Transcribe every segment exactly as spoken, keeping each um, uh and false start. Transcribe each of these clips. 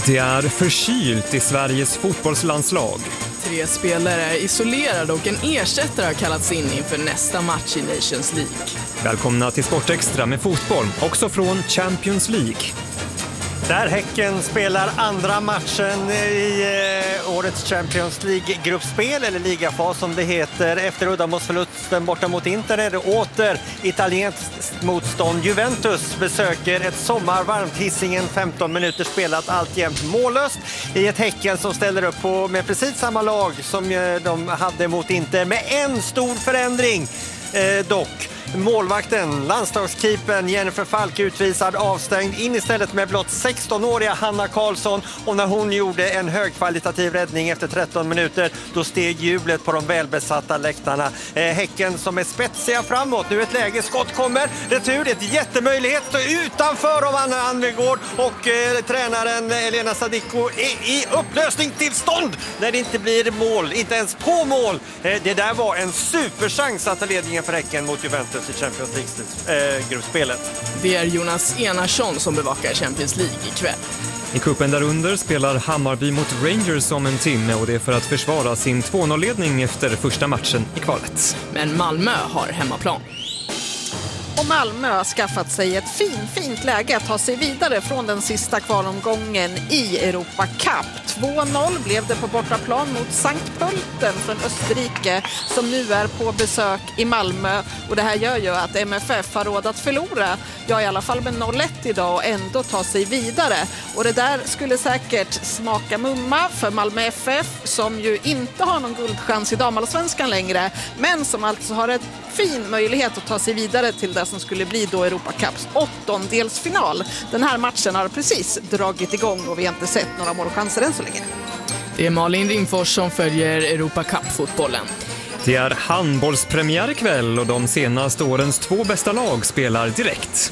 Det är förkylt i Sveriges fotbollslandslag. Tre spelare är isolerade och en ersättare har kallats in inför nästa match i Nations League. Välkomna till Sportextra med fotboll, också från Champions League. Där Häcken spelar andra matchen i eh, årets Champions League-gruppspel, eller ligafas som det heter. Efter uddamålsförlusten borta mot Inter är det åter italienskt motstånd. Juventus besöker ett sommarvarmt Hisingen, femton minuter spelat, alltjämt mållöst i ett Häcken som ställer upp på med precis samma lag som eh, de hade mot Inter, med en stor förändring eh, dock. Målvakten, landslagskeepern Jennifer Falk utvisad, avstängd, in istället med blott sexton-åriga Hanna Karlsson, och när hon gjorde en högkvalitativ räddning efter tretton minuter, då steg jublet på de välbesatta läktarna. Eh, häcken som är spetsiga framåt, nu ett läge, skott kommer, retur, ett jättemöjlighet utanför om Anna Anvegård, och eh, tränaren Elena Sadiko är i upplösningstillstånd när det inte blir mål, inte ens på mål. Eh, det där var en superchans att ta ledningen för Häcken mot Juventus i Champions League-gruppspelet. Det är Jonas Enarsson som bevakar Champions League ikväll. I kuppen därunder spelar Hammarby mot Rangers om en timme, och det är för att försvara sin två noll-ledning efter första matchen i kvalet. Men Malmö har hemmaplan. Och Malmö har skaffat sig ett fin, fint läge att ta sig vidare från den sista kvalomgången i Europa Cup. två noll blev det på bortaplan mot Sankt Pölten från Österrike, som nu är på besök i Malmö. Och det här gör ju att M F F har råd att förlora, ja i alla fall med noll ett idag, och ändå ta sig vidare. Och det där skulle säkert smaka mumma för Malmö F F, som ju inte har någon guldchans i damallsvenskan längre, men som alltså har ett fin möjlighet att ta sig vidare till det som skulle bli då Europa Cups åttondelsfinal. Den här matchen har precis dragit igång och vi har inte sett några målchanser än så länge. Det är Malin Ringfors som följer Europa Cup-fotbollen. Det är handbollspremiär ikväll, och de senaste årens två bästa lag spelar direkt.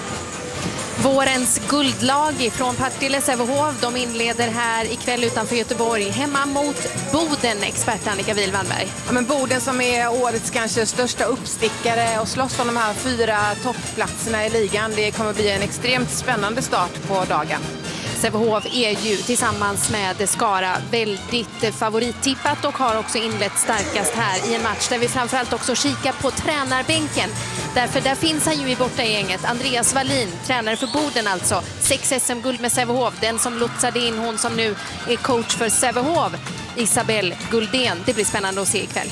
Vårens guldlag från Partille Sävehof, de inleder här ikväll utanför Göteborg hemma mot Boden, expert Annika Wihl-Wannberg. Ja, men Boden som är årets kanske största uppstickare och slåss om de här fyra toppplatserna i ligan. Det kommer bli en extremt spännande start på dagen. Sävehof är ju tillsammans med Skara väldigt favorittippat och har också inlett starkast här i en match där vi framförallt också kikar på tränarbänken. Därför där finns han ju i borta gänget. Andreas Wallin, tränare för Boden alltså. Sex S M-guld med Sävehof. Den som lotsade in, hon som nu är coach för Sävehof, Isabel Guldén. Det blir spännande att se ikväll.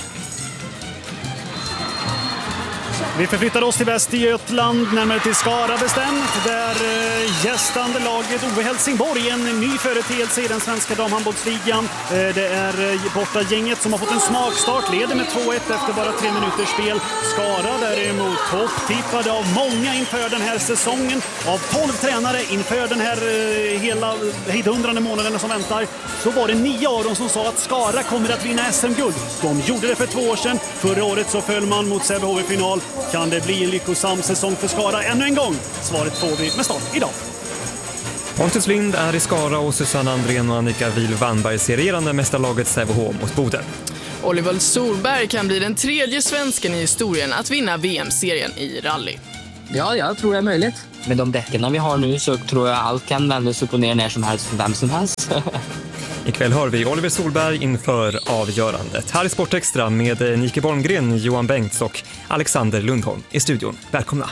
Vi förflyttar oss till Västergötland, närmare till Skara bestämt, där eh, gästande laget O V Helsingborg, en ny företeelse i den svenska damhandbollsligan. Eh, det är eh, borta gänget som har fått en smakstart, leder med två ett efter bara tre minuters spel. Skara däremot topptippade av många inför den här säsongen, av tolv tränare inför den här eh, hela hejdundrande månaden som väntar. Så var det nio av dem som sa att Skara kommer att vinna S M-guld. De gjorde det för två år sedan. Förra året så föll man mot Sävehof i final. Kan det bli en lyckosam säsong för Skara ännu en gång? Svaret får vi med start idag. Pontus Lind är i Skara, och Susanne Andrén och Annika Wihl-Wannberg ser regerande mästarlaget Sävehof mot Boden. Oliver Solberg kan bli den tredje svensken i historien att vinna V M-serien i rally. Ja, jag tror det är möjligt. Med de däcken vi har nu så tror jag allt kan vändas upp och ner när som helst för vem som helst. Ikväll hör vi Oliver Solberg inför avgörandet. Här i Sportextra med Nike Borngren, Johan Bengts och Alexander Lundholm i studion. Välkomna!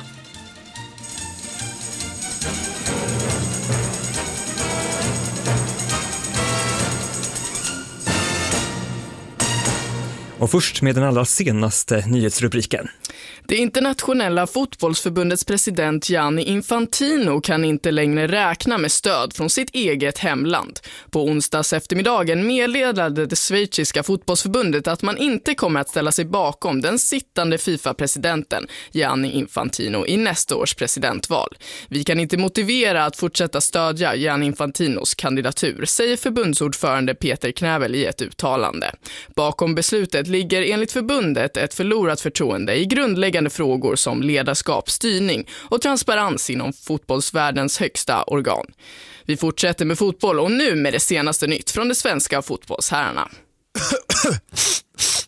Och först med den allra senaste nyhetsrubriken. Det internationella fotbollsförbundets president Gianni Infantino kan inte längre räkna med stöd från sitt eget hemland. På onsdags eftermiddagen meddelade det schweiziska fotbollsförbundet att man inte kommer att ställa sig bakom den sittande FIFA-presidenten Gianni Infantino i nästa års presidentval. Vi kan inte motivera att fortsätta stödja Gianni Infantinos kandidatur, säger förbundsordförande Peter Knävel i ett uttalande. Bakom beslutet ligger enligt förbundet ett förlorat förtroende i grundläggande frågor som ledarskap, styrning och transparens inom fotbollsvärldens högsta organ. Vi fortsätter med fotboll, och nu med det senaste nytt från de svenska fotbollsherrarna.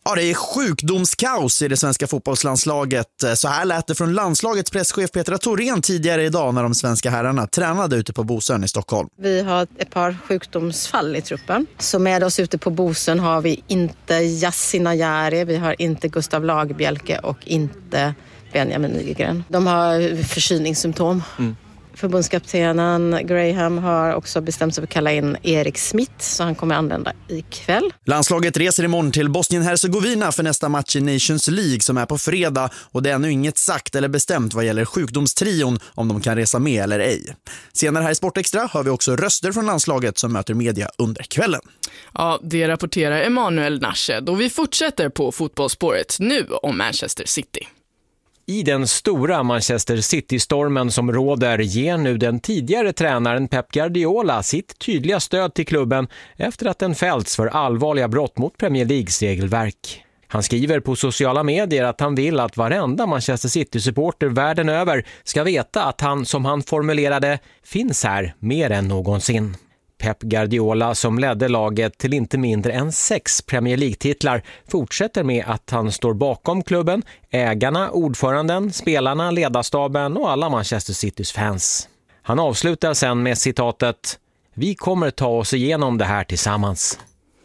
Ja, det är sjukdomskaos i det svenska fotbollslandslaget. Så här lät det från landslagets presschef Petra Thorén tidigare idag när de svenska herrarna tränade ute på Bosön i Stockholm. Vi har ett par sjukdomsfall i truppen. Så med oss ute på Bosön har vi inte Yasin Ayari, vi har inte Gustav Lagerbielke och inte Benjamin Nygren. De har förkylningssymptom. Mm. Förbundskaptenen Graham har också bestämt sig för att kalla in Erik Smith, så han kommer anlända ikväll. Landslaget reser imorgon till Bosnien-Hercegovina för nästa match i Nations League som är på fredag, och det är ännu inget sagt eller bestämt vad gäller sjukdomstrion om de kan resa med eller ej. Senare här i Sportextra har vi också röster från landslaget som möter media under kvällen. Ja, det rapporterar Emanuel Nashed, och vi fortsätter på fotbollsspåret nu om Manchester City. I den stora Manchester City-stormen som råder ger nu den tidigare tränaren Pep Guardiola sitt tydliga stöd till klubben efter att den fällts för allvarliga brott mot Premier Leagues regelverk. Han skriver på sociala medier att han vill att varenda Manchester City-supporter världen över ska veta att han, som han formulerade, finns här mer än någonsin. Pep Guardiola, som ledde laget till inte mindre än sex Premier League-titlar, fortsätter med att han står bakom klubben, ägarna, ordföranden, spelarna, ledarstaben och alla Manchester Citys fans. Han avslutar sen med citatet: "Vi kommer ta oss igenom det här tillsammans."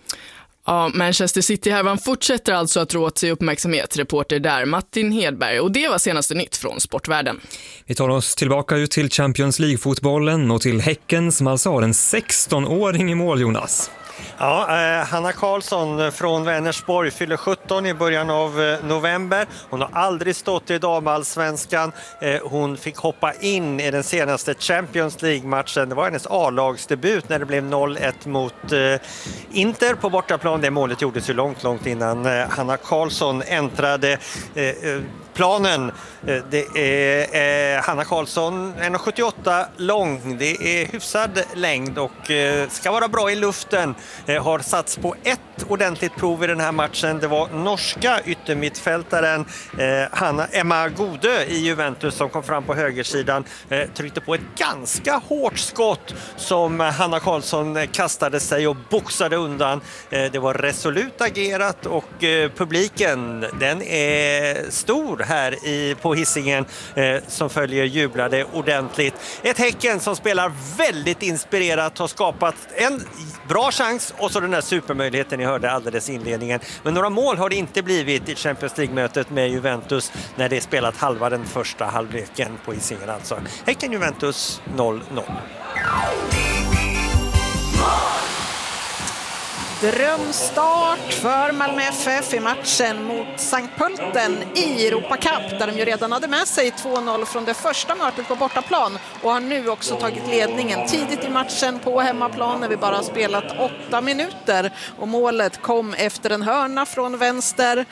Ja, Manchester City-härvan fortsätter alltså att rå till uppmärksamhet, reporter där Martin Hedberg, och det var senaste nytt från sportvärlden. Vi tar oss tillbaka ut till Champions League-fotbollen och till Häcken som alltså har en sexton-åring i mål, Jonas. Ja, eh, Hanna Karlsson från Vänersborg fyller sjutton i början av eh, november. Hon har aldrig stått i damallsvenskan. Eh, hon fick hoppa in i den senaste Champions League-matchen. Det var hennes A-lagsdebut när det blev noll ett mot eh, Inter på bortaplan. Det målet gjordes ju långt, långt innan eh, Hanna Karlsson äntrade eh, planen. Det är eh, Hanna Karlsson, en komma sjuttioåtta lång. Det är hyfsad längd och eh, ska vara bra i luften. Eh, har satts på ett ordentligt prov i den här matchen. Det var norska yttermittfältaren eh, Hanna, Emma Gode i Juventus som kom fram på högersidan. Eh, tryckte på ett ganska hårt skott som Hanna Karlsson kastade sig och boxade undan. Eh, det var resolut agerat och eh, publiken, den är stor här i, på Hisingen eh, som följer jublade ordentligt. Ett Häcken som spelar väldigt inspirerat, har skapat en bra chans och så den där supermöjligheten ni hörde alldeles i inledningen. Men några mål har det inte blivit i Champions League-mötet med Juventus när det är spelat halva den första halvleken på Hisingen. Alltså Häcken-Juventus noll noll. Drömstart för Malmö F F i matchen mot Sankt Pölten i Europa Cup, där de ju redan hade med sig två noll från det första mötet på bortaplan och har nu också tagit ledningen tidigt i matchen på hemmaplan när vi bara har spelat åtta minuter. Och målet kom efter en hörna från vänster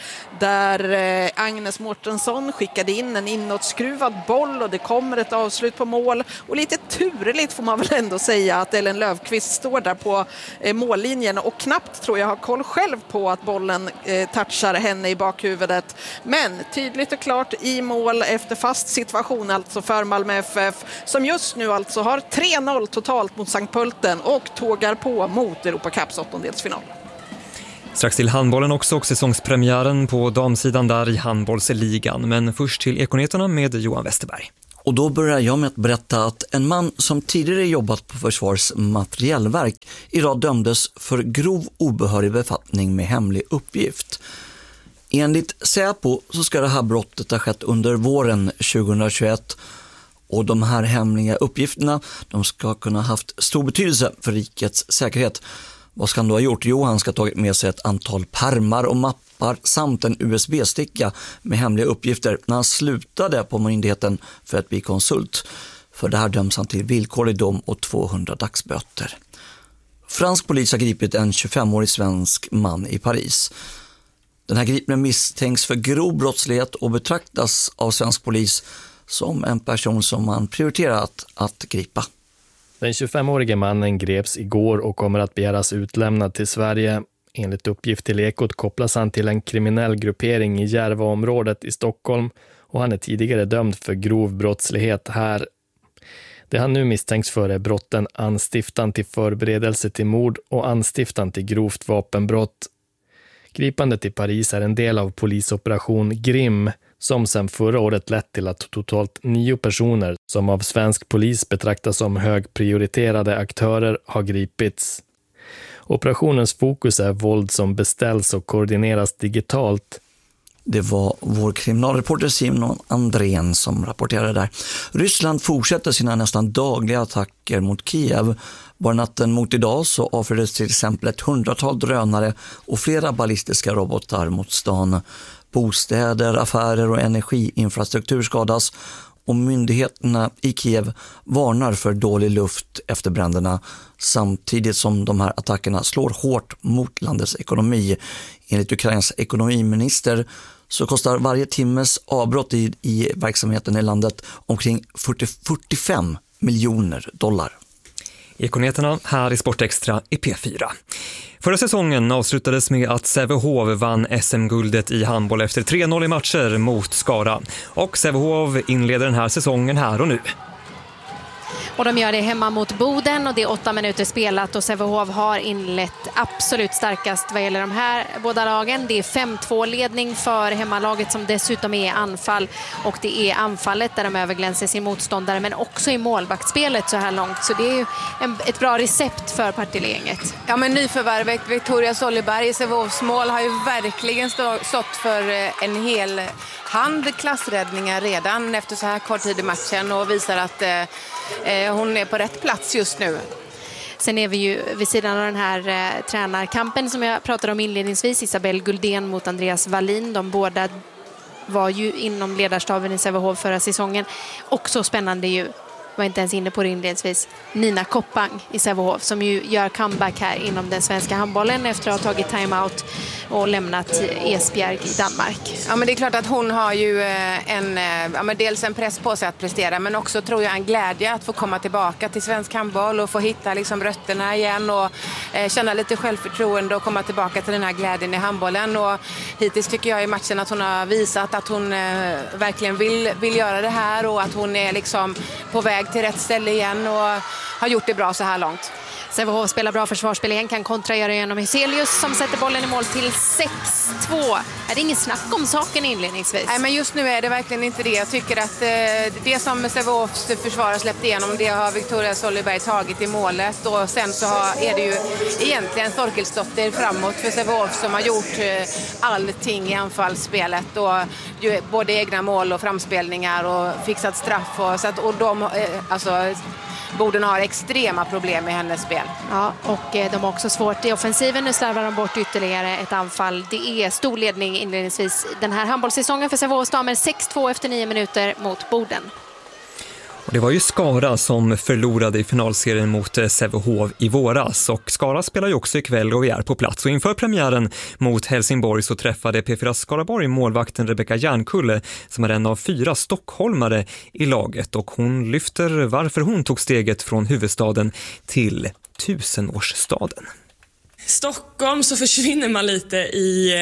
där Agnes Mårtensson skickade in en inåtskruvad boll och det kommer ett avslut på mål. Och lite turligt får man väl ändå säga att Ellen Löfqvist står där på mållinjen och knappt tror jag har koll själv på att bollen eh, touchar henne i bakhuvudet. Men tydligt och klart i mål efter fast situation alltså för Malmö F F som just nu alltså har tre noll totalt mot Sankt Pölten och tågar på mot Europa Cups åttondelsfinal. Strax till handbollen också och säsongspremiären på damsidan där i handbollsligan. Men först till Ekoneterna med Johan Westerberg. Och då börjar jag med att berätta att en man som tidigare jobbat på Försvarets materiellverk idag dömdes för grov obehörig befattning med hemlig uppgift. Enligt Säpo så ska det här brottet ha skett under våren tjugohundratjugoett och de här hemliga uppgifterna de ska kunna ha haft stor betydelse för rikets säkerhet. Vad ska han då ha gjort? Jo, han ska ha tagit med sig ett antal pärmar och mappar samt en U S B-sticka med hemliga uppgifter när han slutade på myndigheten för att bli konsult. För det här döms han till villkorlig dom och tvåhundra dagsböter. Fransk polis har gripit en tjugofemårig svensk man i Paris. Den här gripnen misstänks för grov brottslighet och betraktas av svensk polis som en person som man prioriterat att gripa. Den tjugofemårige mannen greps igår och kommer att begäras utlämnad till Sverige. Enligt uppgift till Ekot kopplas han till en kriminell gruppering i Järvaområdet i Stockholm och han är tidigare dömd för grov brottslighet här. Det han nu misstänks för är brotten anstiftan till förberedelse till mord och anstiftan till grovt vapenbrott. Gripandet i Paris är en del av polisoperation Grim som sedan förra året lett till att totalt nio personer som av svensk polis betraktas som högprioriterade aktörer har gripits. Operationens fokus är våld som beställs och koordineras digitalt. Det var vår kriminalreporter Simon Andrén som rapporterade där. Ryssland fortsätter sina nästan dagliga attacker mot Kiev. Bara natten mot idag så avfyrades till exempel ett hundratal drönare och flera ballistiska robotar mot stan. Bostäder, affärer och energiinfrastruktur skadas och myndigheterna i Kiev varnar för dålig luft efter bränderna samtidigt som de här attackerna slår hårt mot landets ekonomi. Enligt Ukrains ekonomiminister så kostar varje timmes avbrott i, i verksamheten i landet omkring fyrtio till fyrtiofem miljoner dollar. Ekoneterna här i Sportextra i P fyra. Förra säsongen avslutades med att Sävehof vann S M-guldet i handboll efter tre noll i matcher mot Skara. Och Sävehof inleder den här säsongen här och nu. Och de gör det hemma mot Boden och det är åtta minuter spelat och Sävehof har inlett absolut starkast vad gäller de här båda lagen. Det är fem två ledning för hemmalaget som dessutom är anfall och det är anfallet där de överglänser sin motståndare men också i målvaktsspelet så här långt. Så det är ju en, ett bra recept för Partille-gänget. Ja, men nyförvärvet Victoria Solleberg i Sävehofs mål har ju verkligen stå, stått för en hel hand klassräddningar redan efter så här kort tid i matchen och visar att eh, hon är på rätt plats just nu. Sen är vi ju vid sidan av den här eh, tränarkampen som jag pratade om inledningsvis. Isabelle Guldén mot Andreas Wallin. De båda var ju inom ledarstaben i Sävehof förra säsongen. Också spännande ju, var inte ens inne på det inledningsvis, Nina Koppang i Sävehof som ju gör comeback här inom den svenska handbollen efter att ha tagit timeout och lämnat Esbjerg i Danmark. Ja, men det är klart att hon har ju en, ja, men dels en press på sig att prestera men också tror jag en glädje att få komma tillbaka till svensk handboll och få hitta liksom rötterna igen och eh, känna lite självförtroende och komma tillbaka till den här glädjen i handbollen. Och hittills tycker jag i matchen att hon har visat att hon eh, verkligen vill, vill göra det här och att hon är liksom på väg till rätt ställe igen och har gjort det bra så här långt. Sävehof spelar bra försvarsspel igen, kan kontra göra genom Hyselius som sätter bollen i mål till sex två. Är det ingen snack om saken inledningsvis? Nej, men just nu är det verkligen inte det. Jag tycker att eh, det som Sävehofs försvarare släppt igenom, det har Victoria Solleberg tagit i målet och sen så har, är det ju egentligen Thorkelsdotter framåt för Sävehof som har gjort eh, allting i anfallsspelet och ju, både egna mål och framspelningar och fixat straff och, så att, och de eh, alltså Boden har extrema problem i hennes spel. Ja, och de har också svårt i offensiven. Nu slarvar de bort ytterligare ett anfall. Det är stor ledning inledningsvis den här handbollssäsongen för Sävehofs damer. sex två efter nio minuter mot Boden. Och det var ju Skara som förlorade i finalserien mot Sävehof i våras och Skara spelar ju också ikväll och vi är på plats. Och inför premiären mot Helsingborg så träffade P fyra Skaraborg målvakten Rebecka Järnkulle som är en av fyra stockholmare i laget och hon lyfter varför hon tog steget från huvudstaden till tusenårsstaden. Stockholm så försvinner man lite i,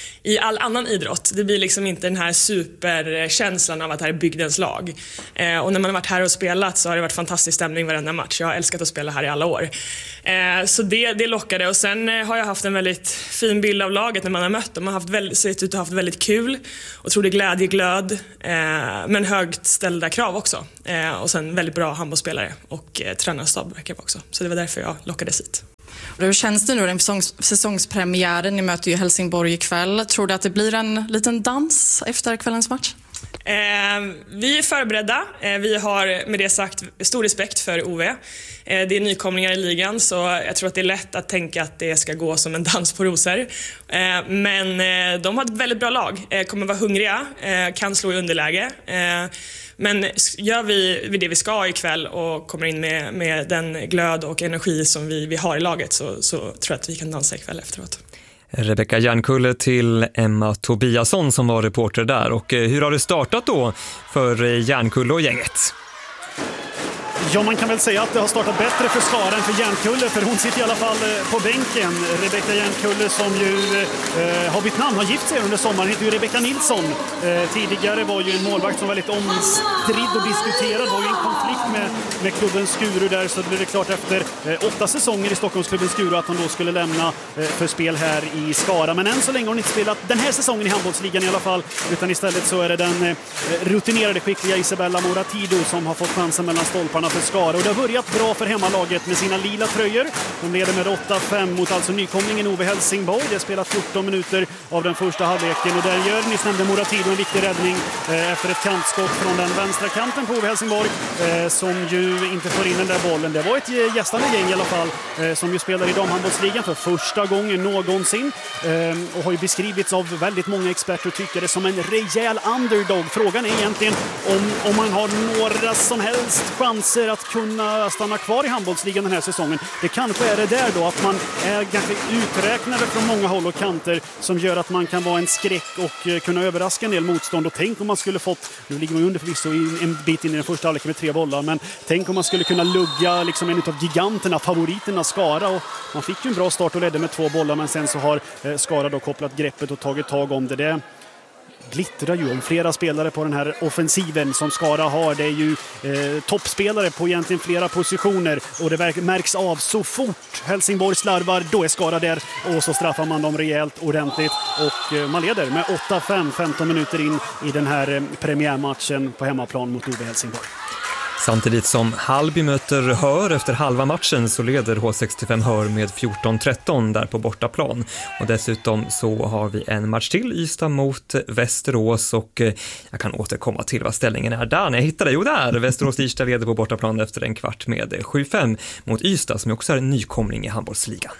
i all annan idrott. Det blir liksom inte den här superkänslan av att det här är bygdens lag. Eh, och när man har varit här och spelat så har det varit fantastisk stämning varenda match. Jag har älskat att spela här i alla år. Eh, så det, det lockade. Och sen eh, har jag haft en väldigt fin bild av laget när man har mött dem. Man har haft väldigt, sett ut att ha haft väldigt kul. Otrolig glädje, glöd. Eh, men högt ställda krav också. Eh, och sen väldigt bra handbollsspelare. Och eh, tränarstab verkar också. Så det var därför jag lockades hit. Hur känns det nu, den säsongs- säsongspremiären? Ni möter ju Helsingborg ikväll. Tror du att det blir en liten dans efter kvällens match? Eh, vi är förberedda. Eh, vi har med det sagt stor respekt för O V. Eh, det är nykomlingar i ligan så jag tror att det är lätt att tänka att det ska gå som en dans på rosor. Eh, men eh, de har ett väldigt bra lag. Eh, kommer vara hungriga, eh, kan slå i underläge. Eh, Men gör vi det vi ska ikväll och kommer in med, med den glöd och energi som vi, vi har i laget så, så tror jag att vi kan dansa ikväll efteråt. Rebecka Järnkulle till Emma Tobiasson som var reporter där. Och hur har det startat då för Järnkulle och gänget? Ja, man kan väl säga att det har startat bättre för Skara än för Järnkulle, för hon sitter i alla fall på bänken. Rebecka Järnkulle som ju eh, har bytt namn, har gift sig under sommaren, heter ju Rebecka Nilsson. Eh, tidigare var ju en målvakt som var väldigt omstridd och diskuterad, var ju en konflikt med, med klubben Skuru där, så det blev det klart efter eh, åtta säsonger i Stockholmsklubben Skuru att hon då skulle lämna eh, för spel här i Skara. Men än så länge har hon inte spelat den här säsongen i handbollsligan i alla fall, utan istället så är det den eh, rutinerade skickliga Isabella Moratido som har fått chansen mellan stolparna för Skara. Och det har börjat bra för hemmalaget med sina lila tröjor. De leder med åtta fem mot alltså nykomlingen Ove Helsingborg. Det har spelat fjorton minuter av den första halvleken och där gör nyss nämnde Moratido en viktig räddning eh, efter ett kantskott från den vänstra kanten på Ove Helsingborg eh, som ju inte får in den där bollen. Det var ett gästande gäng i alla fall eh, som ju spelar i damhandbollsligan för första gången någonsin eh, och har ju beskrivits av väldigt många experter och tyckare som en rejäl underdog. Frågan är egentligen om, om man har några som helst chanser att kunna stanna kvar i handbollsligan den här säsongen. Det kanske är det där då att man är ganska uträknade från många håll och kanter som gör att man kan vara en skräck och kunna överraska en del motstånd. Och tänk om man skulle fått, nu ligger man under förvisso en bit in i den första halvleken med tre bollar, men tänk om man skulle kunna lugga liksom en av giganterna, favoriterna Skara, och man fick ju en bra start och ledde med två bollar, men sen så har Skara då kopplat greppet och tagit tag om det. Det glittrar ju om flera spelare på den här offensiven som Skara har. Det är ju eh, toppspelare på egentligen flera positioner och det märks av så fort Helsingborg slarvar, då är Skara där och så straffar man dem rejält ordentligt och eh, man leder med åtta fem femton minuter in i den här eh, premiärmatchen på hemmaplan mot Ove Helsingborg. Samtidigt som Hallby möter Hör efter halva matchen så leder H sextiofem Hör med fjorton tretton där på bortaplan. Och dessutom så har vi en match till, Ystad mot Västerås, och jag kan återkomma till vad ställningen är där när jag hittar det. Jo, där! Västerås-Ystad leder på bortaplan efter en kvart med sju fem mot Ystad som också är en nykomling i handbollsligan.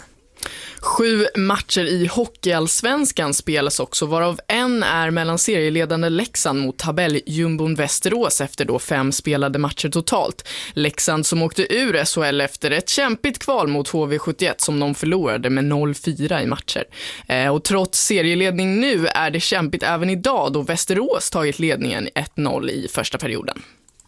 Sju matcher i hockeyallsvenskan spelas också, varav en är mellan serieledande Leksand mot tabelljumbon Västerås efter då fem spelade matcher totalt. Leksand som åkte ur S H L efter ett kämpigt kval mot H V sjuttioett som de förlorade med noll fyra i matcher. Eh, och trots serieledning nu är det kämpigt även idag då Västerås tagit ledningen ett noll i första perioden.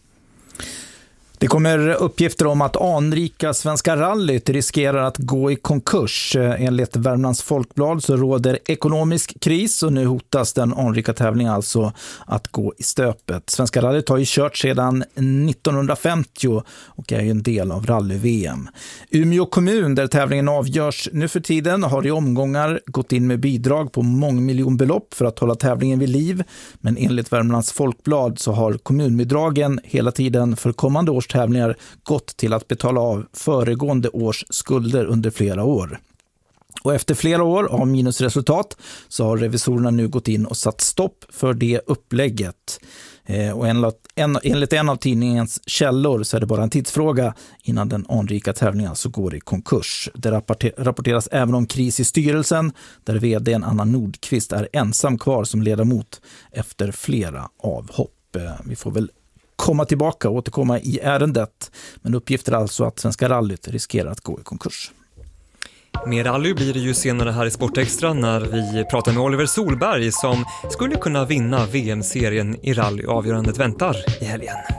Det kommer uppgifter om att anrika Svenska rallyt riskerar att gå i konkurs. Enligt Värmlands Folkblad så råder ekonomisk kris och nu hotas den anrika tävlingen alltså att gå i stöpet. Svenska rallyt har ju kört sedan nittonhundrafemtio och är ju en del av rally-V M. Umeå kommun, där tävlingen avgörs nu för tiden, har i omgångar gått in med bidrag på mångmiljonbelopp för att hålla tävlingen vid liv. Men enligt Värmlands Folkblad så har kommunbidragen hela tiden för kommande års tävlingar gått till att betala av föregående års skulder under flera år. Och efter flera år av minusresultat så har revisorerna nu gått in och satt stopp för det upplägget. Eh, och enligt en, enligt en av tidningens källor så är det bara en tidsfråga innan den anrika tävlingen så går i konkurs. Det rapporter, rapporteras även om kris i styrelsen där vdn Anna Nordqvist är ensam kvar som ledamot efter flera avhopp. Eh, vi får väl komma tillbaka och återkomma i ärendet. Men uppgifter alltså att Svenska rallyt riskerar att gå i konkurs. Mer rally blir det ju senare här i Sportextra när vi pratar med Oliver Solberg som skulle kunna vinna V M-serien i rally. Avgörandet väntar i helgen.